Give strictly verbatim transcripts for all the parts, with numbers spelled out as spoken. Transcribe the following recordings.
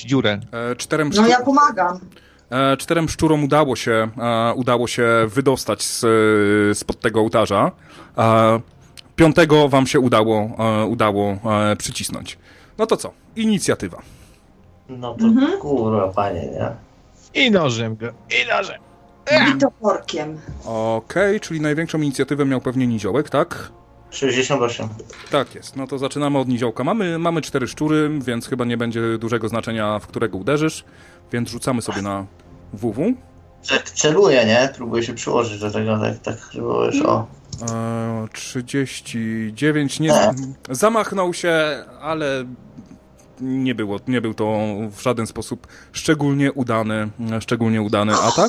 dziurę. E, czterem No ja pomagam. E, czterem szczurom udało się, e, udało się wydostać z, spod tego ołtarza. E, piątego wam się udało, e, udało e, przycisnąć. No to co? Inicjatywa. No to Mhm. kurwa, panie, nie? I nożem go, i nożem. I toporkiem. Okej, okay, czyli największą inicjatywę miał pewnie Niziołek, tak? sześćdziesiąt osiem. Tak jest, no to zaczynamy od Niziołka. Mamy, mamy cztery szczury, więc chyba nie będzie dużego znaczenia, w którego uderzysz, więc rzucamy sobie na W W. Tak celuję, nie? Próbuję się przyłożyć do tego, tak, tak żeby wiesz, o. E, trzydzieści dziewięć, nie, zamachnął się, ale nie było, nie był to w żaden sposób szczególnie udany, szczególnie udany atak.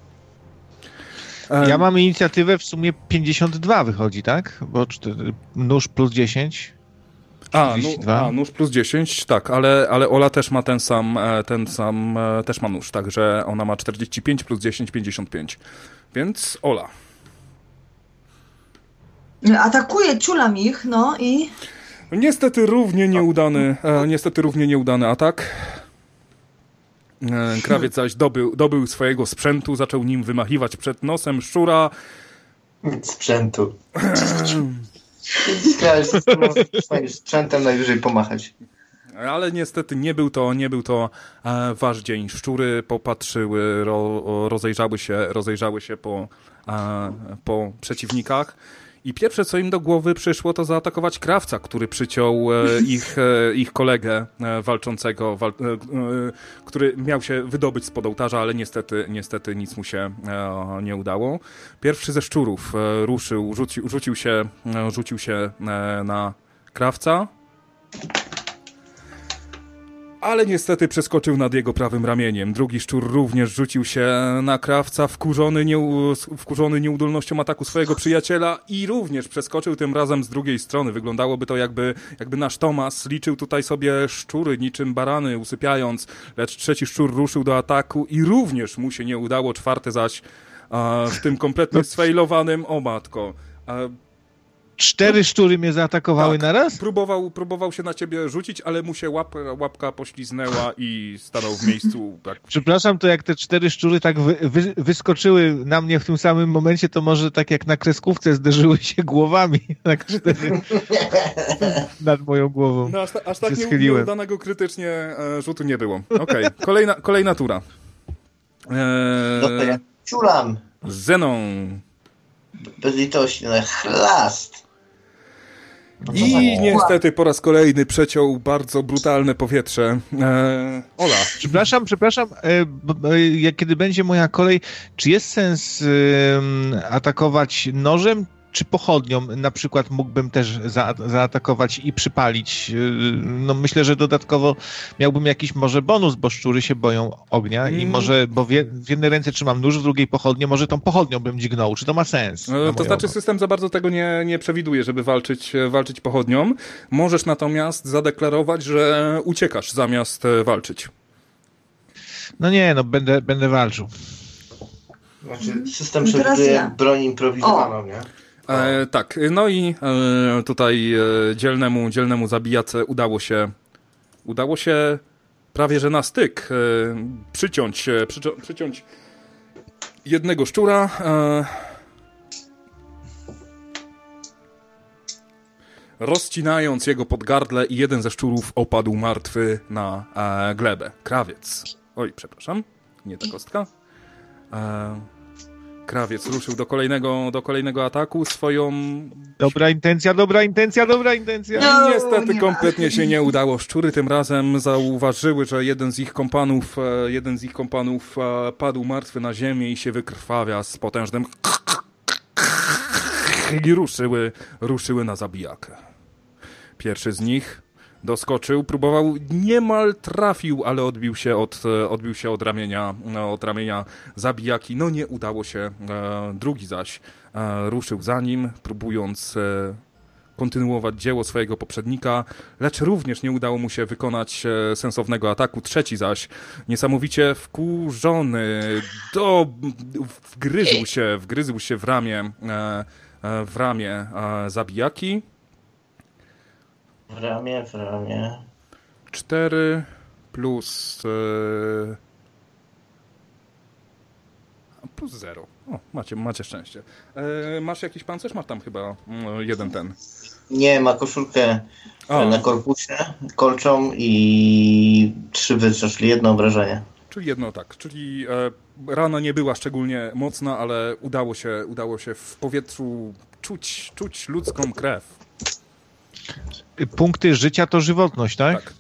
Ja mam inicjatywę w sumie pięćdziesiąt dwa wychodzi, tak? Bo cztery, nóż plus dziesięć. A, nu, a, nóż plus dziesięć, tak, ale, ale Ola też ma ten sam, ten sam, też ma nóż, także ona ma czterdzieści pięć plus dziesięć, pięćdziesiąt pięć. Więc Ola. Atakuję, ciulam ich, no i... Niestety równie nieudany, e, niestety równie nieudany atak. E, krawiec zaś dobył, dobył swojego sprzętu, zaczął nim wymachiwać przed nosem szczura. Sprzętu. Krawiec z swoim sprzętem najwyżej pomachać. Ale niestety nie był to, nie był to e, wasz dzień. Szczury popatrzyły, ro, rozejrzały się, rozejrzały się po, e, po przeciwnikach. I pierwsze, co im do głowy przyszło, to zaatakować krawca, który przyciął e, ich, e, ich kolegę e, walczącego, wal, e, e, który miał się wydobyć spod ołtarza, ale niestety, niestety nic mu się e, nie udało. Pierwszy ze szczurów e, ruszył, rzucił, rzucił się, e, rzucił się e, na krawca, ale niestety przeskoczył nad jego prawym ramieniem. Drugi szczur również rzucił się na krawca, wkurzony, nieu, wkurzony nieudolnością ataku swojego przyjaciela i również przeskoczył tym razem z drugiej strony. Wyglądałoby to jakby, jakby nasz Tomas liczył tutaj sobie szczury niczym barany, usypiając, lecz trzeci szczur ruszył do ataku i również mu się nie udało, czwarty zaś a, w tym kompletnie sfejlowanym, o matko. A, Cztery szczury mnie zaatakowały tak, naraz? Próbował, próbował się na ciebie rzucić, ale mu się łap, łapka pośliznęła i stanął w miejscu. Tak. Przepraszam, to jak te cztery szczury tak wy, wy, wyskoczyły na mnie w tym samym momencie, to może tak jak na kreskówce zderzyły się głowami. Tak cztery nad moją głową. No aż, ta, aż tak nie, nieudanego krytycznie e, rzutu nie było. Okej, okay. kolejna, kolejna tura. Eee, no to ja ciulam. Zenon. Bez litości, no chlast. I niestety po raz kolejny przeciął bardzo brutalne powietrze. Eee, Ola. Przepraszam, przepraszam, e, b, e, jak kiedy będzie moja kolej, czy jest sens e, atakować nożem, czy pochodnią? Na przykład mógłbym też za, zaatakować i przypalić. E, no myślę, że dodatkowo miałbym jakiś może bonus, bo szczury się boją ognia i może, bo w, je, w jednej ręce trzymam nóż, w drugiej pochodnię, może tą pochodnią bym dźgnął. Czy to ma sens? E, to znaczy system za bardzo tego nie, nie przewiduje, żeby walczyć, walczyć pochodnią. Możesz natomiast zadeklarować, że uciekasz zamiast walczyć. No nie, no będę, będę walczył. Znaczy system przewiduje broń improwizowaną, nie? E, tak, no i e, tutaj e, dzielnemu, dzielnemu zabijace udało się udało się prawie że na styk e, przyciąć, e, przycią, przyciąć jednego szczura. E, rozcinając jego podgardle i jeden ze szczurów opadł martwy na e, glebę. Krawiec. Oj, przepraszam, nie ta kostka. E, Krawiec ruszył do kolejnego, do kolejnego ataku swoją... Dobra intencja, dobra intencja, dobra intencja. No, niestety nie kompletnie się nie udało. Szczury tym razem zauważyły, że jeden z ich kompanów, jeden z ich kompanów padł martwy na ziemię i się wykrwawia z potężnym i ruszyły, ruszyły na zabijakę. Pierwszy z nich doskoczył, próbował, niemal trafił, ale odbił się od, odbił się od ramienia, od ramienia zabijaki. No nie udało się. Drugi zaś ruszył za nim, próbując kontynuować dzieło swojego poprzednika, lecz również nie udało mu się wykonać sensownego ataku. Trzeci zaś, niesamowicie wkurzony, do, wgryzł się, wgryzł się w ramię, w ramię zabijaki. W ramię, w ramię. cztery plus... Yy... Plus zero. O, macie, macie szczęście. Yy, masz jakiś pancerz? Masz tam chyba yy, jeden ten. Nie, ma koszulkę A. na korpusie, kolczą i trzy wytrze, czyli jedno obrażenie. Czyli jedno tak, czyli e, rana nie była szczególnie mocna, ale udało się, udało się w powietrzu czuć, czuć ludzką krew. Punkty życia to żywotność, tak? Tak.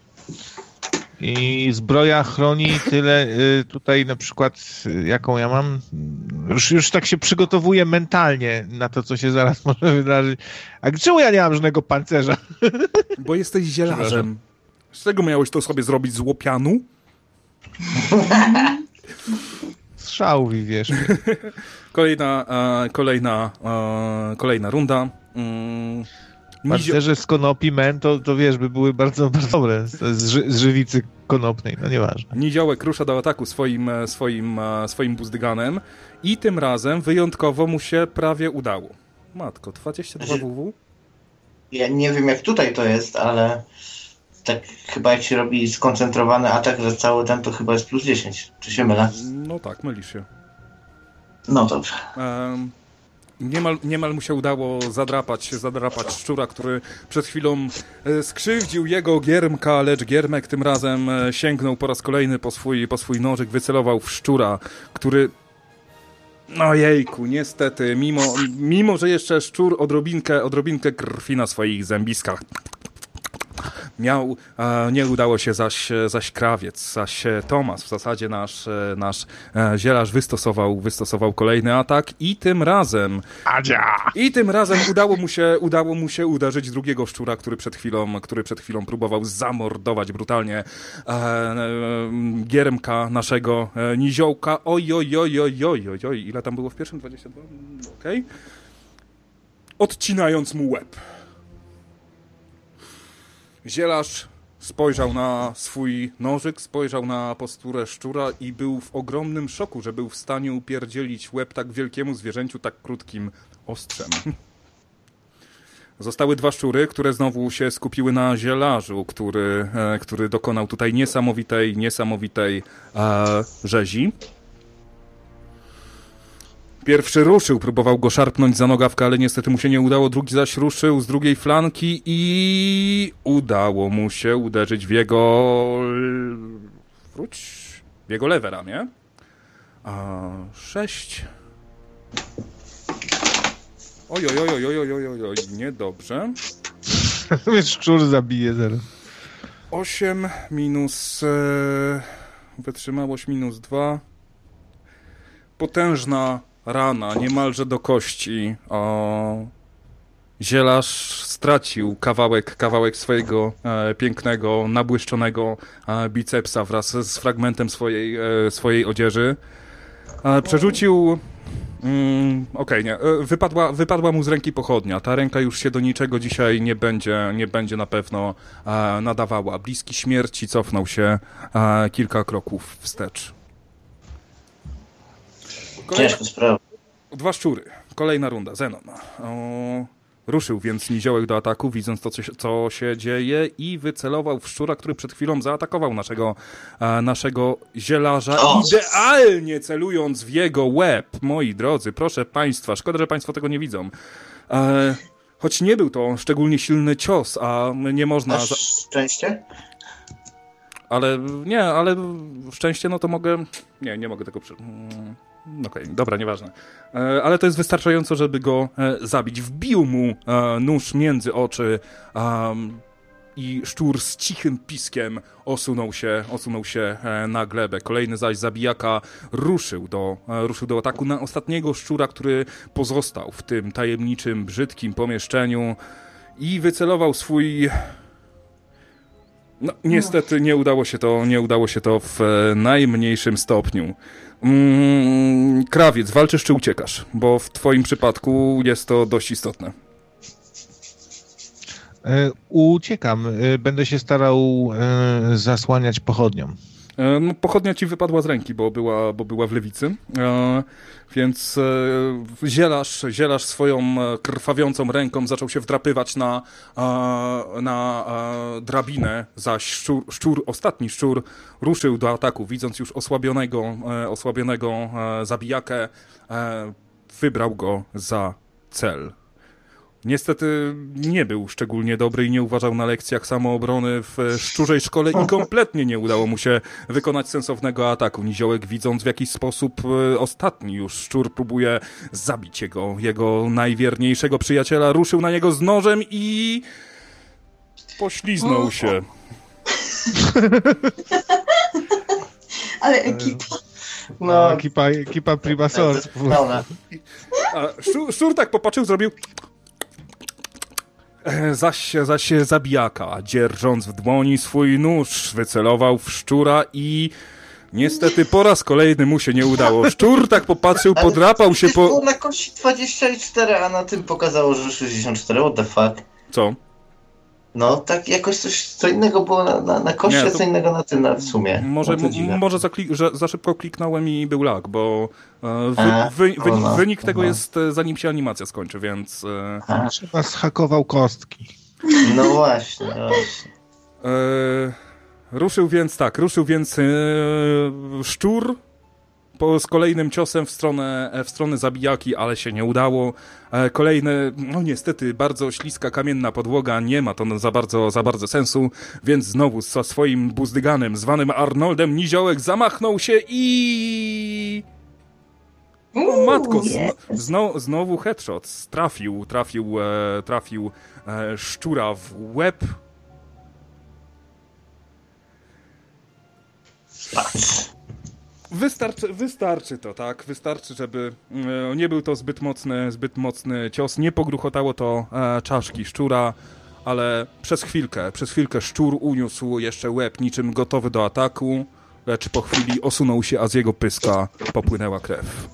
I zbroja chroni tyle y, tutaj na przykład, y, jaką ja mam, już, już tak się przygotowuję mentalnie na to, co się zaraz może wydarzyć. A czemu ja nie mam żadnego pancerza? Bo jesteś zielarzem. Z czego miałeś to sobie zrobić? Z łopianu? Strzałwi, wiesz. Kolejna, e, kolejna, e, kolejna runda. Mm, Pancerze z konopi men, to, to wiesz, by były bardzo, bardzo dobre z, z, ży, z żywicy konopnej, no nieważne. Niziołek rusza do ataku swoim, swoim, swoim buzdyganem i tym razem wyjątkowo mu się prawie udało. Matko, dwadzieścia dwa W W? Ja nie wiem, jak tutaj to jest, ale tak chyba jak się robi skoncentrowany atak, że cały ten to chyba jest plus dziesięć. Czy się mylę? No tak, mylisz się. No dobrze. Um, niemal, niemal mu się udało zadrapać, zadrapać szczura, który przed chwilą e, skrzywdził jego Giermka, lecz Giermek tym razem e, sięgnął po raz kolejny po swój, po swój nożyk, wycelował w szczura, który... No jejku, niestety, mimo, mimo że jeszcze szczur odrobinkę, odrobinkę krwi na swoich zębiskach miał, e, nie udało się zaś, zaś krawiec, zaś Tomas, w zasadzie nasz, nasz e, zielarz wystosował, wystosował kolejny atak i tym razem Adzia! i tym razem udało mu się, udało mu się uderzyć drugiego szczura, który przed chwilą, który przed chwilą próbował zamordować brutalnie e, e, Giermka, naszego e, niziołka. Oj, oj, oj, oj, oj, oj, oj, ile tam było w pierwszym? dwadzieścia dwa? Okej. Okay. Odcinając mu łeb. Zielarz spojrzał na swój nożyk, spojrzał na posturę szczura i był w ogromnym szoku, że był w stanie upierdzielić łeb tak wielkiemu zwierzęciu tak krótkim ostrzem. Zostały dwa szczury, które znowu się skupiły na zielarzu, który, e, który dokonał tutaj niesamowitej, niesamowitej e, rzezi. Pierwszy ruszył, próbował go szarpnąć za nogawkę, ale niestety mu się nie udało. Drugi zaś ruszył z drugiej flanki i udało mu się uderzyć w jego... Wróć... w jego lewe ramię. A, sześć... Oj, oj, oj, oj, oj, oj, oj, oj, niedobrze. Szczur zabije zaraz. osiem minus... E, wytrzymałość minus dwa. Potężna rana, niemalże do kości. O, zielarz stracił kawałek, kawałek swojego e, pięknego, nabłyszczonego e, bicepsa wraz z fragmentem swojej, e, swojej odzieży. E, przerzucił... Mm, Okej, okay, nie. E, wypadła, wypadła mu z ręki pochodnia. Ta ręka już się do niczego dzisiaj nie będzie, nie będzie na pewno e, nadawała. Bliski śmierci cofnął się e, kilka kroków wstecz. Kolejna... Ciężko sprawa. Dwa szczury. Kolejna runda. Zenon. O, ruszył więc niziołek do ataku, widząc to, co się, co się dzieje i wycelował w szczura, który przed chwilą zaatakował naszego, e, naszego zielarza, O! idealnie celując w jego łeb. Moi drodzy, proszę państwa, szkoda, że państwo tego nie widzą. E, choć nie był to szczególnie silny cios, a nie można... Masz szczęście? Ale nie, ale szczęście, no to mogę... Nie, nie mogę tego... Przy... Okej, okay, dobra, nieważne. E, ale to jest wystarczająco, żeby go e, zabić. Wbił mu e, nóż między oczy e, i szczur z cichym piskiem osunął się, osunął się e, na glebę. Kolejny zaś zabijaka ruszył do, e, ruszył do ataku na ostatniego szczura, który pozostał w tym tajemniczym, brzydkim pomieszczeniu i wycelował swój... No, niestety nie udało się to, nie udało się to w e, najmniejszym stopniu. Mm, krawiec, walczysz czy uciekasz? Bo w twoim przypadku jest to dość istotne. E, uciekam. E, będę się starał e, zasłaniać pochodnią. No, pochodnia ci wypadła z ręki, bo była, bo była w lewicy, e, więc e, zielarz, zielarz swoją krwawiącą ręką zaczął się wdrapywać na, e, na e, drabinę, zaś szczur, szczur, ostatni szczur ruszył do ataku, widząc już osłabionego, e, osłabionego e, zabijakę, e, wybrał go za cel. Niestety nie był szczególnie dobry i nie uważał na lekcjach samoobrony w szczurzej szkole i kompletnie nie udało mu się wykonać sensownego ataku. Niziołek, widząc w jakiś sposób ostatni już szczur próbuje zabić jego, jego najwierniejszego przyjaciela, ruszył na niego z nożem i pośliznął się. Ale ekipa. No, ekipa, ekipa Primasors. A szczur, szczur tak popatrzył, zrobił... Zaś, zaś zabijaka, dzierżąc w dłoni swój nóż, wycelował w szczura i niestety po raz kolejny mu się nie udało. Szczur tak popatrzył, podrapał się po... Było na kości dwadzieścia cztery, a na tym pokazało, że sześćdziesiąt cztery. What the fuck? Co? No, tak jakoś coś, co innego było na, na, na kości, Nie, a to... co innego na tym, na, w sumie. Może, no może za, klik, że za szybko kliknąłem i był lag, bo wy, a, wy, wy, no, wynik tego no. jest zanim się animacja skończy, więc... A. Chyba zhakował kostki. No właśnie, no właśnie. E, ruszył więc tak, ruszył więc e, szczur po, z kolejnym ciosem w stronę, w stronę zabijaki, ale się nie udało. E, kolejny, no niestety, bardzo śliska, kamienna podłoga, nie ma to za bardzo, za bardzo sensu, więc znowu za swoim buzdyganem zwanym Arnoldem Niziołek zamachnął się i... O matko, zno, znowu, znowu headshot, trafił, trafił, e, trafił e, szczura w łeb. Patrz. Wystarczy, wystarczy to, tak? Wystarczy, żeby e, nie był to zbyt mocny, zbyt mocny cios, nie pogruchotało to e, czaszki szczura, ale przez chwilkę, przez chwilkę szczur uniósł jeszcze łeb niczym gotowy do ataku, lecz po chwili osunął się, a z jego pyska popłynęła krew.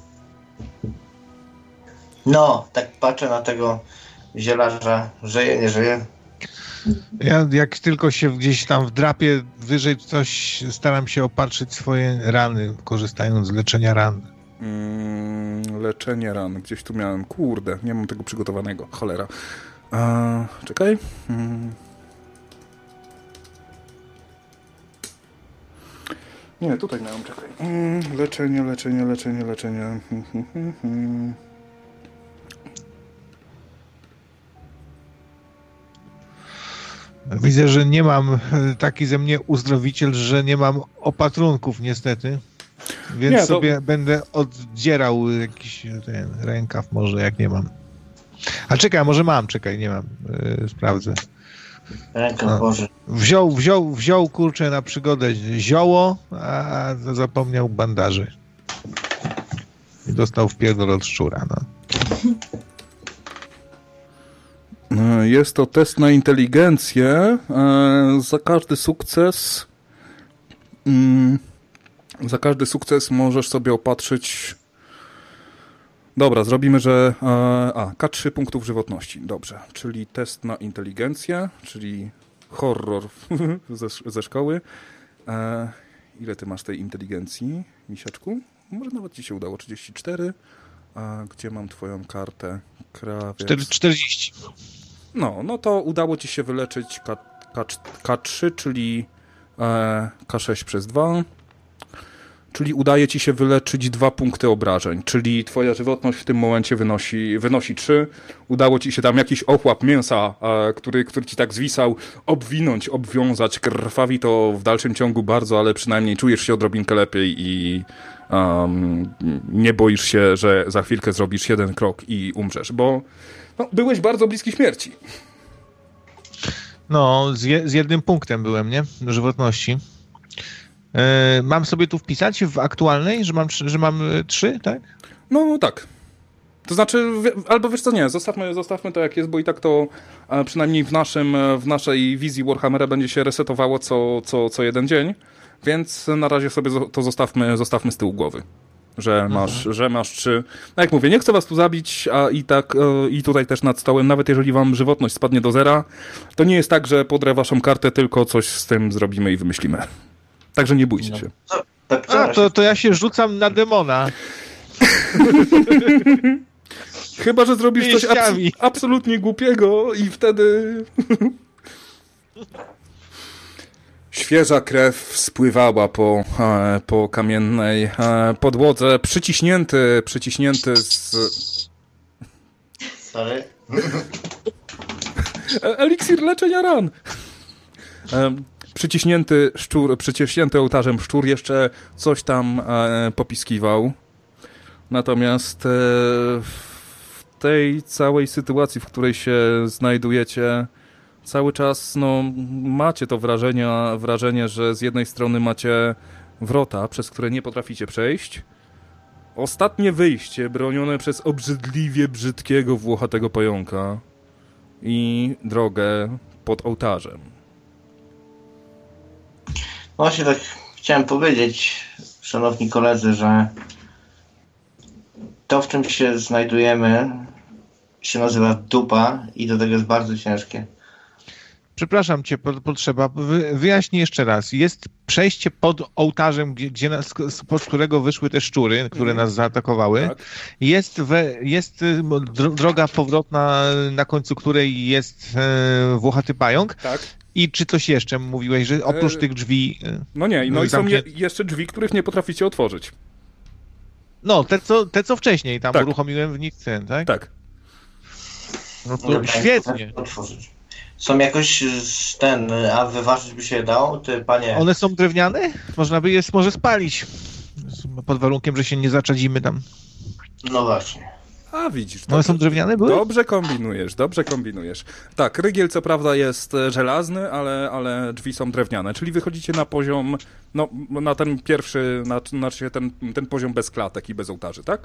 No, tak patrzę na tego zielarza, żyje, nie żyje. Ja jak tylko się gdzieś tam wdrapię wyżej coś, staram się opatrzyć swoje rany, korzystając z leczenia ran. Mm, leczenie ran. Gdzieś tu miałem. Kurde, nie mam tego przygotowanego. Cholera. Eee, czekaj. Mm. Nie, tutaj miałem, czekaj. Mm, leczenie, leczenie, leczenie, leczenie. Hmm, hmm, hmm, hmm. Widzę, że nie mam, taki ze mnie uzdrowiciel, że nie mam opatrunków niestety, więc nie, to... sobie będę oddzierał jakiś ten rękaw może, jak nie mam. A czekaj, może mam, czekaj, nie mam, yy, sprawdzę. Ręka no. Boże. Wziął, wziął, wziął, kurczę, na przygodę zioło, a zapomniał bandaży. I dostał wpierdol od szczura, no. Jest to test na inteligencję. Za każdy sukces za każdy sukces możesz sobie opatrzyć. Dobra, zrobimy, że a, K trzy punktów żywotności. Dobrze, czyli test na inteligencję, czyli horror ze, ze szkoły. Ile ty masz tej inteligencji, misiaczku? Może nawet ci się udało, trzydzieści cztery. A gdzie mam twoją kartę? Krawiec. czterdzieści. No, no to udało ci się wyleczyć K, K, K trzy, czyli e, K sześć przez dwa. Czyli udaje ci się wyleczyć dwa punkty obrażeń, czyli twoja żywotność w tym momencie wynosi, wynosi trzy. Udało ci się tam jakiś ochłap mięsa, e, który, który ci tak zwisał, obwinąć, obwiązać. Krwawi to w dalszym ciągu bardzo, ale przynajmniej czujesz się odrobinkę lepiej i um, nie boisz się, że za chwilkę zrobisz jeden krok i umrzesz, bo no, byłeś bardzo bliski śmierci. No, z, je, z jednym punktem byłem, nie? Do żywotności. Yy, mam sobie tu wpisać w aktualnej, że mam, że mam trzy, tak? No tak. To znaczy, albo wiesz co, nie, zostawmy, zostawmy to jak jest, bo i tak to a przynajmniej w, naszym, w naszej wizji Warhammera będzie się resetowało co, co, co jeden dzień, więc na razie sobie to zostawmy, zostawmy z tyłu głowy. Że masz, mhm. że masz trzy. No jak mówię, nie chcę was tu zabić, a i tak e, i tutaj też nad stołem, nawet jeżeli wam żywotność spadnie do zera, to nie jest tak, że podrę waszą kartę, tylko coś z tym zrobimy i wymyślimy. Także nie bójcie No. się. Co? Tak, A, to, to ja się rzucam na demona. Chyba że zrobisz coś abs- Pięściami. absolutnie głupiego i wtedy... Świeża krew spływała po, e, po kamiennej e, podłodze. Przyciśnięty, przyciśnięty z... Sorry. E, eliksir leczenia ran! E, przyciśnięty szczur, przyciśnięty ołtarzem szczur jeszcze coś tam e, popiskiwał. Natomiast e, w tej całej sytuacji, w której się znajdujecie, cały czas no, macie to wrażenie, wrażenie, że z jednej strony macie wrota, przez które nie potraficie przejść. Ostatnie wyjście bronione przez obrzydliwie brzydkiego, włochatego pająka i drogę pod ołtarzem. Właśnie tak chciałem powiedzieć, szanowni koledzy, że to, w czym się znajdujemy, się nazywa dupa i do tego jest bardzo ciężkie. Przepraszam cię, po- potrzeba. Wy, wyjaśnij jeszcze raz. Jest przejście pod ołtarzem, gdzie, gdzie nas, z którego wyszły te szczury, które nas zaatakowały. Tak. Jest, we, jest y, dro- droga powrotna, na końcu której jest e, włochaty pająk. Tak. I czy coś jeszcze mówiłeś, że oprócz E, tych drzwi... e, No nie, no i są je, zamknię- jeszcze drzwi, których nie potraficie otworzyć. No, te co, te co wcześniej tam Tak. uruchomiłem w nich ten, tak? Tak. No to Dobra, świetnie. Otworzyć. Są jakoś z ten, a wyważyć by się dało? Ty, panie, One są drewniane? Można by je może spalić. Pod warunkiem, że się nie zaczadzimy tam. no właśnie. A widzisz, One są drewniane były? Dobrze kombinujesz, dobrze kombinujesz. Tak, rygiel co prawda jest e, żelazny, ale, ale drzwi są drewniane, czyli wychodzicie na poziom, no na ten pierwszy, na, znaczy ten, ten poziom bez klatek i bez ołtarzy, tak?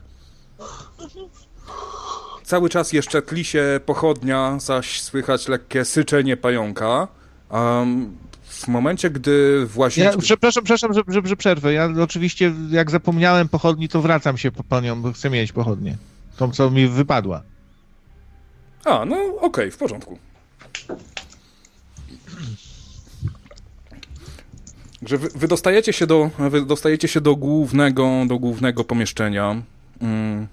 Cały czas jeszcze tli się pochodnia, zaś słychać lekkie syczenie pająka. Um, w momencie, gdy włazicie... Ja, przepraszam, przepraszam, że, że, że przerwę. Ja oczywiście, jak zapomniałem pochodni, to wracam się po, po nią, bo chcę mieć pochodnię. Tą, co mi wypadła. A, no okej, okay, w porządku. Że wy, wydostajecie się do, wydostajecie się do głównego, do głównego pomieszczenia. Mm.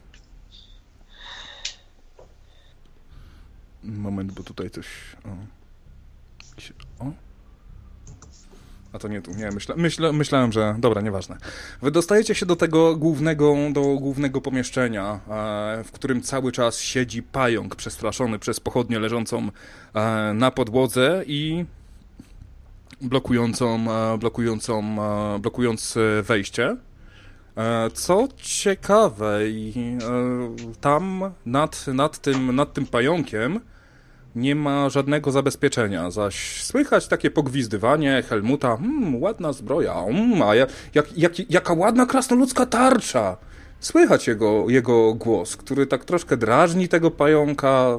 Moment, bo tutaj coś... O. O. A to nie tu, nie, myśla, myśla, myślałem, że... Dobra, nieważne. Wydostajecie się do tego głównego, do głównego pomieszczenia, e, w którym cały czas siedzi pająk przestraszony przez pochodnię leżącą e, na podłodze i blokującą, e, blokującą, e, blokując wejście. E, co ciekawe, i, e, tam nad, nad, tym, nad tym pająkiem nie ma żadnego zabezpieczenia, zaś słychać takie pogwizdywanie Helmuta. Hmm, ładna zbroja, hmm, a ja, jak, jak, jaka ładna krasnoludzka tarcza. Słychać jego, jego głos, który tak troszkę drażni tego pająka.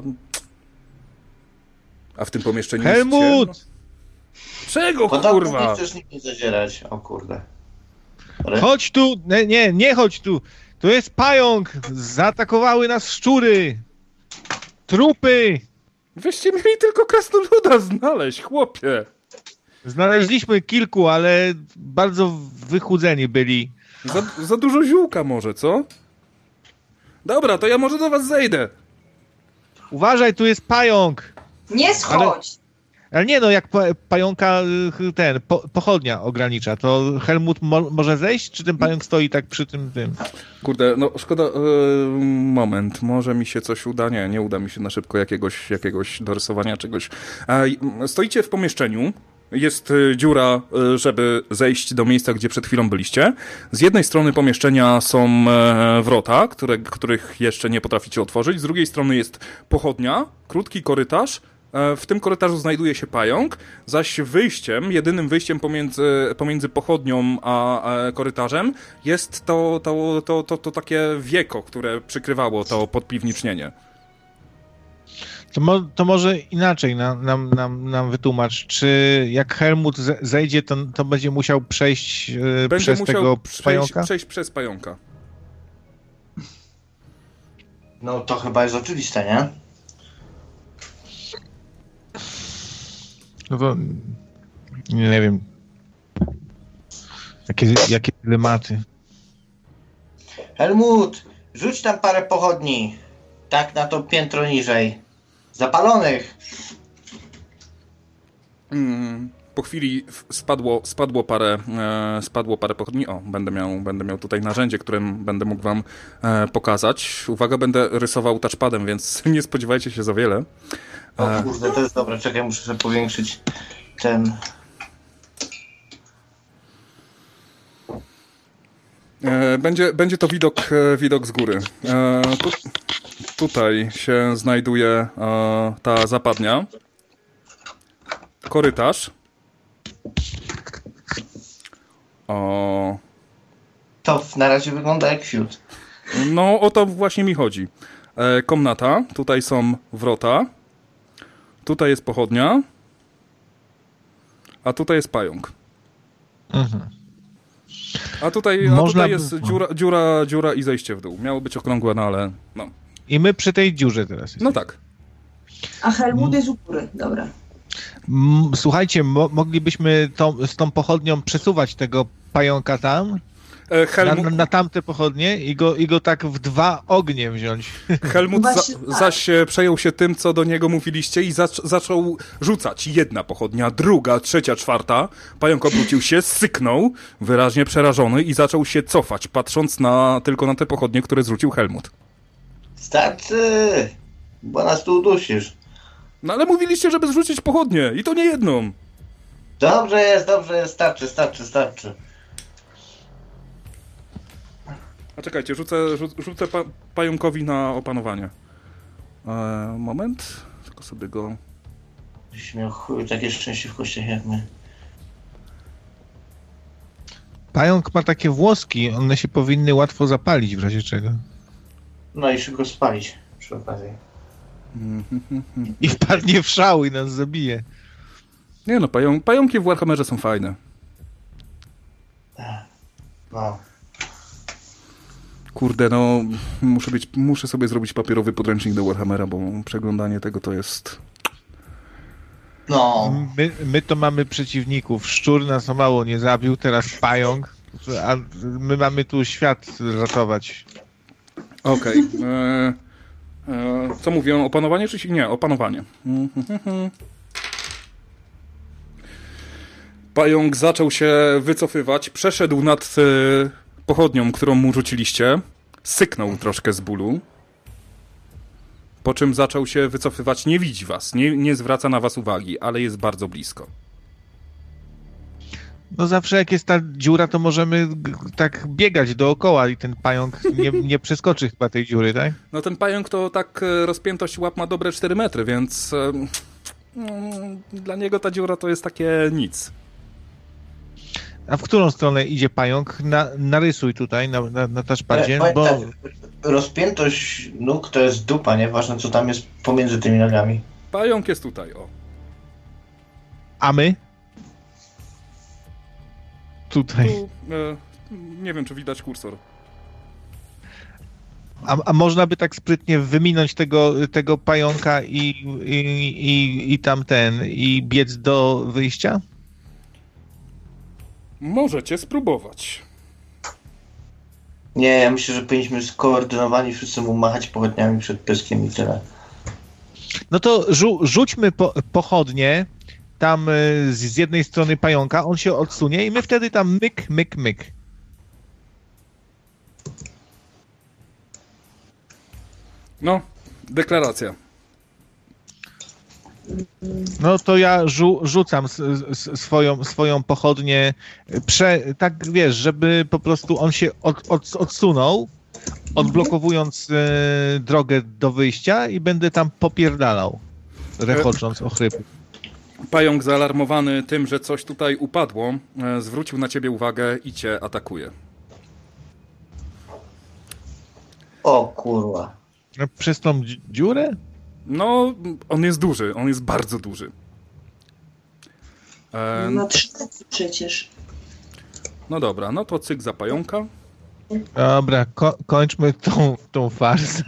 A w tym pomieszczeniu jest Helmut! ciemno. Czego, Podobno kurwa? nie chcesz nigdy zadzierać. O kurde. Ale... Chodź tu! Nie, nie, nie chodź tu! Tu jest pająk! Zaatakowały nas szczury! Trupy! Wyście mieli tylko krasnoluda znaleźć, chłopie. Znaleźliśmy kilku, ale bardzo wychudzeni byli. Za, za dużo ziółka może, co? Dobra, to ja może do was zejdę. Uważaj, tu jest pająk! Nie schodź! Ale nie no, jak pa, pająka y, ten, po, pochodnia ogranicza, to Helmut mo, może zejść, czy ten pająk stoi tak przy tym tym? Kurde, no szkoda, yy, moment, może mi się coś uda, nie, nie uda mi się na szybko jakiegoś, jakiegoś dorysowania czegoś. E, stoicie w pomieszczeniu, jest y, dziura, y, żeby zejść do miejsca, gdzie przed chwilą byliście. Z jednej strony pomieszczenia są e, wrota, które, których jeszcze nie potraficie otworzyć, z drugiej strony jest pochodnia, krótki korytarz. W tym korytarzu znajduje się pająk, zaś wyjściem, jedynym wyjściem pomiędzy, pomiędzy pochodnią a, a korytarzem jest to, to, to, to, to takie wieko, które przykrywało to podpiwnicznienie. To, mo, to może inaczej nam, nam, nam, nam wytłumacz, czy jak Helmut ze, zejdzie, to, to będzie musiał przejść e, Będzie przez musiał tego przejść, pająka? przejść przez pająka. No to chyba jest oczywiste, nie? No to nie wiem. Jakie, jakie dylematy. Helmut, rzuć tam parę pochodni. Tak na to piętro niżej. Zapalonych. Mm, po chwili spadło, spadło, parę, e, spadło parę pochodni. O, będę miał, będę miał tutaj narzędzie, którym będę mógł wam e, pokazać. Uwaga, będę rysował touchpadem, więc nie spodziewajcie się za wiele. O E, kurde, to jest dobre. Czekaj, muszę sobie powiększyć ten... e, będzie, będzie to widok, e, widok z góry. E, tu, tutaj się znajduje e, ta zapadnia. Korytarz. O... To na razie wygląda jak fiut. No, o to właśnie mi chodzi. E, komnata, tutaj są wrota, tutaj jest pochodnia, a tutaj jest pająk. Mhm. A tutaj, a Można tutaj by- jest dziura, dziura, dziura i zejście w dół. Miało być okrągłe, no ale no. I my przy tej dziurze teraz jesteśmy. No tak. A Helmut jest u góry, dobra. M- Słuchajcie, mo- moglibyśmy tą, z tą pochodnią przesuwać tego pająka tam, E, na, Helmut, na, na tamte pochodnie i go, i go tak w dwa ognie wziąć. Helmut za, Właśnie tak. zaś e, przejął się tym, co do niego mówiliście i zac, zaczął rzucać. Jedna pochodnia, druga, trzecia, czwarta. Pająk obrócił się, syknął, wyraźnie przerażony i zaczął się cofać, patrząc na, tylko na te pochodnie, które zrzucił Helmut. Starczy! Bo nas tu udusisz. No ale mówiliście, żeby zrzucić pochodnie i to nie jedną. Dobrze jest, dobrze jest. Starczy, starczy, starczy. A czekajcie, rzucę, rzu, rzucę pa, pająkowi na opanowanie. E, moment, tylko sobie go... Byś miał chuj, takie szczęście w kościach jak my. Pająk ma takie włoski, one się powinny łatwo zapalić w razie czego. No i szybko spalić przy okazji. I wpadnie w szał i nas zabije. Nie no, pająk, pająki w Warhammerze są fajne. No. Kurde, no, muszę, być, muszę sobie zrobić papierowy podręcznik do Warhammera, bo przeglądanie tego to jest... No. My, my to mamy przeciwników. Szczur nas o mało nie zabił, teraz pająk. A my mamy tu świat ratować. Okej. Okay. E, e, co mówią? Opanowanie czy... Nie, opanowanie. Pająk zaczął się wycofywać, przeszedł nad e, pochodnią, którą mu rzuciliście, syknął troszkę z bólu, po czym zaczął się wycofywać. Nie widzi was, nie, nie zwraca na was uwagi, ale jest bardzo blisko. No zawsze jak jest ta dziura, to możemy g- tak biegać dookoła i ten pająk nie, nie przeskoczy chyba tej dziury, tak? No ten pająk to tak e, rozpiętość łap ma dobre cztery metry, więc e, no, dla niego ta dziura to jest takie nic. A w którą stronę idzie pająk? Na, narysuj tutaj na, na, na touchpadzie, Powiem bo tak, rozpiętość nóg to jest dupa, nieważne co tam jest pomiędzy tymi nogami. Pająk jest tutaj, o. a my? Tutaj. Tu, e, nie wiem, czy widać kursor. A, a można by tak sprytnie wyminąć tego, tego pająka i, i, i, i tamten, i biec do wyjścia? Możecie spróbować. Nie, ja myślę, że powinniśmy skoordynowani wszyscy mu machać pochodniami przed pyskiem i tyle. No to rzu, rzućmy po, pochodnie tam y, z, z jednej strony pająka, on się odsunie i my wtedy tam myk, myk, myk. No, deklaracja. No to ja rzu, rzucam s, s, swoją, swoją pochodnię, prze, tak wiesz, żeby po prostu on się od, od, odsunął, odblokowując e, drogę do wyjścia i będę tam popierdalał, rechocząc ochrypy. Pająk zaalarmowany tym, że coś tutaj upadło, e, zwrócił na ciebie uwagę i cię atakuje. O kurwa. No, przez tą dzi- dziurę? No, on jest duży, on jest bardzo duży. E, No trzy metry przecież. no dobra, no to cyk za pająka. Dobra, ko- kończmy tą, tą farsę.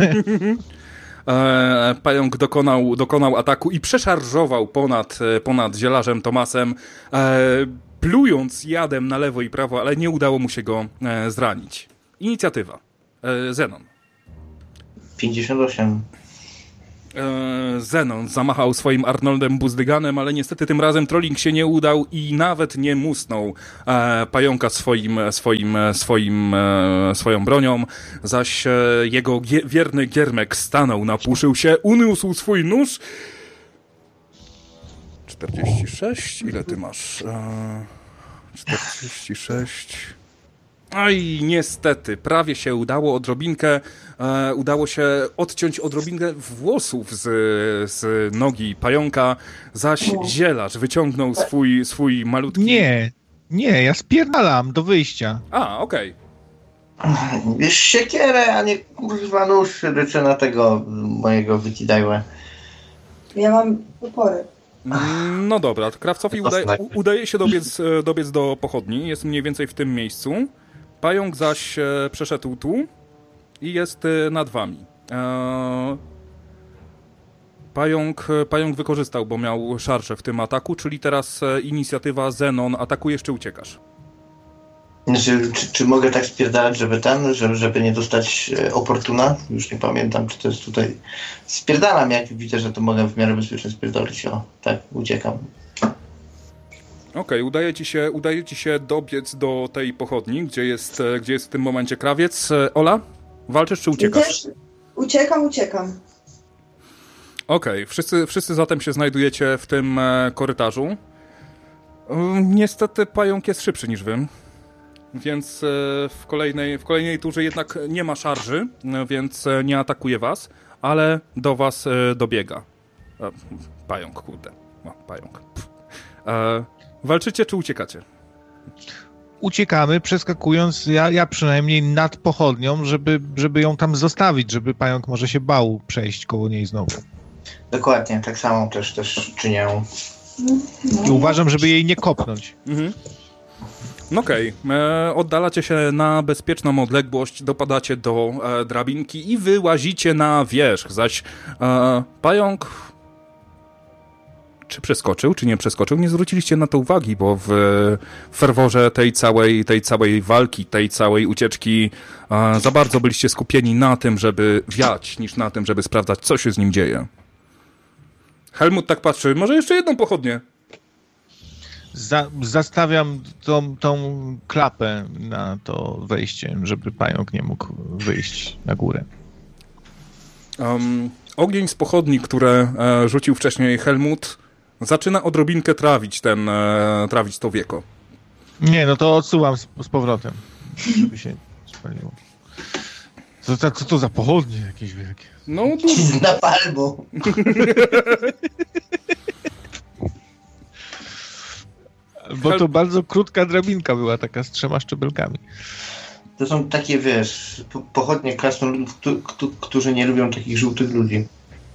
E, pająk dokonał, dokonał ataku i przeszarżował ponad, ponad zielarzem Tomasem. E, plując jadem na lewo i prawo, ale nie udało mu się go e, zranić. Inicjatywa. E, Zenon. pięćdziesiąt osiem. E, Zenon zamachał swoim Arnoldem Buzdyganem, ale niestety tym razem trolling się nie udał i nawet nie musnął e, pająka swoim, swoim, swoim, e, swoją bronią, zaś e, jego gie- wierny giermek stanął, napuszył się, uniósł swój nóż. czterdzieści sześć? Ile ty masz? E, czterdzieści sześć... Oj, niestety, prawie się udało odrobinkę, e, udało się odciąć odrobinkę włosów z, z nogi pająka, zaś zielarz wyciągnął swój, swój malutki... Nie, nie, ja spierdalam do wyjścia. A, okej. Wiesz, siekierę, a nie kurwa nóż ryczę na tego mojego wykidajłę. Ja mam topory. Mm, No dobra, to Krawcowi udaje, u- udaje się dobiec, e, dobiec do pochodni, jest mniej więcej w tym miejscu. Pająk zaś e, przeszedł tu i jest e, nad wami. E, Pająk, pająk wykorzystał, bo miał szarżę w tym ataku, czyli teraz e, inicjatywa Zenon, atakujesz czy uciekasz? Znaczy, czy, czy mogę tak spierdalać, żeby ten, żeby, żeby nie dostać e, oportuna? Już nie pamiętam, czy to jest tutaj... Spierdalam, jak widzę, że to mogę w miarę bezpiecznie spierdolić. O, tak, uciekam. Okej, okay, udaje ci się, udaje ci się dobiec do tej pochodni, gdzie jest, e, gdzie jest w tym momencie krawiec. E, Ola, walczysz czy uciekasz? Też uciekam, uciekam. Okej, okay, wszyscy, wszyscy zatem się znajdujecie w tym e, korytarzu. E, niestety pająk jest szybszy niż wy, więc e, w, kolejnej, w kolejnej turze jednak nie ma szarży, e, więc e, nie atakuje was, ale do was e, dobiega. E, pająk, kurde. No, pająk. E, walczycie czy uciekacie? Uciekamy, przeskakując, ja, ja przynajmniej nad pochodnią, żeby, żeby ją tam zostawić, żeby pająk może się bał przejść koło niej znowu. Dokładnie, tak samo też, też czynię. I uważam, żeby jej nie kopnąć. Mhm. Okej, okay. Oddalacie się na bezpieczną odległość, dopadacie do e, drabinki i wyłazicie na wierzch, zaś e, pająk... Czy przeskoczył, czy nie przeskoczył? Nie zwróciliście na to uwagi, bo w ferworze tej całej, tej całej walki, tej całej ucieczki e, za bardzo byliście skupieni na tym, żeby wiać, niż na tym, żeby sprawdzać, co się z nim dzieje. Helmut tak patrzy, może jeszcze jedną pochodnię? Za, zastawiam tą, tą klapę na to wejście, żeby pająk nie mógł wyjść na górę. Um, ogień z pochodni, które e, rzucił wcześniej Helmut, zaczyna odrobinkę trawić ten, e, trawić to wieko. Nie, no to odsuwam z, z powrotem, żeby się spaliło. Co, co, co to za pochodnie jakieś wielkie? No, Z napalmu. Bo to bardzo krótka drabinka była, taka z trzema szczebelkami. To są takie, wiesz, po- pochodnie krasnoludów, któ- któ- którzy nie lubią takich żółtych ludzi.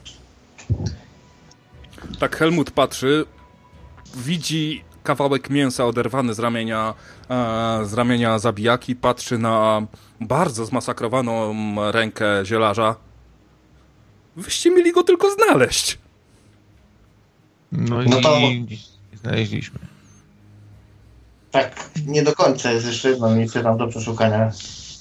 tak Helmut patrzy, widzi kawałek mięsa oderwany z ramienia, e, z ramienia zabijaki, patrzy na bardzo zmasakrowaną rękę zielarza. Wyście mieli go tylko znaleźć. No, No i to- znaleźliśmy. Tak, nie do końca jest jeszcze jedno miejsce tam do przeszukania.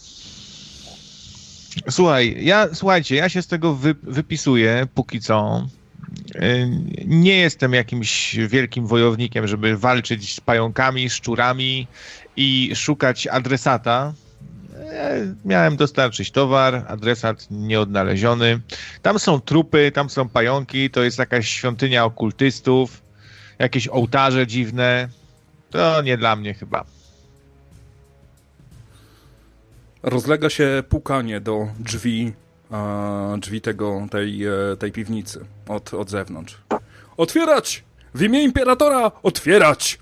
Słuchaj, ja, słuchajcie, ja się z tego wy, wypisuję póki co. Yy, Nie jestem jakimś wielkim wojownikiem, żeby walczyć z pająkami, szczurami i szukać adresata. Ja miałem dostarczyć towar, adresat nieodnaleziony. Tam są trupy, tam są pająki, to jest jakaś świątynia okultystów, jakieś ołtarze dziwne. To nie dla mnie chyba. Rozlega się pukanie do drzwi, e, drzwi tego, tej, e, tej piwnicy od, od zewnątrz. Otwierać! W imię Imperatora! Otwierać!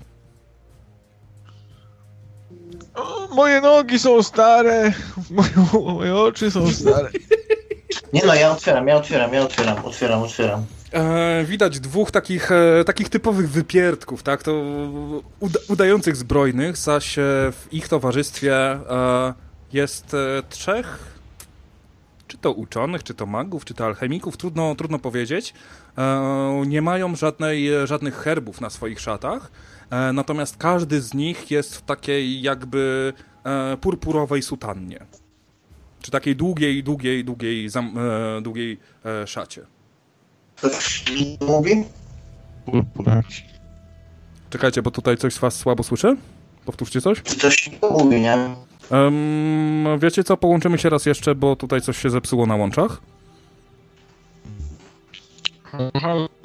O, moje nogi są stare, moje, moje oczy są stare. Nie no, ja otwieram, ja otwieram, ja otwieram, otwieram, otwieram. E, widać dwóch takich, e, takich typowych wypierdków, tak? To uda, udających zbrojnych, zaś e, w ich towarzystwie e, jest e, trzech czy to uczonych, czy to magów, czy to alchemików, trudno, trudno powiedzieć. E, nie mają żadnej, żadnych herbów na swoich szatach, e, natomiast każdy z nich jest w takiej jakby e, purpurowej sutannie. Czy takiej długiej, długiej, długiej, zam, e, długiej e, szacie. Coś mi mówi? Purpura. Czekajcie, bo tutaj coś z was słabo słyszę. Powtórzcie coś. Czy coś mi mówi, nie? Um, wiecie co, połączymy się raz jeszcze, bo tutaj coś się zepsuło na łączach. Halo,